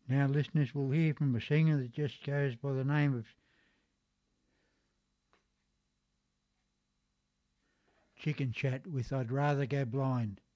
Now listeners will hear from a singer that just goes by the name of Chicken Chat with I'd Rather Go Blind.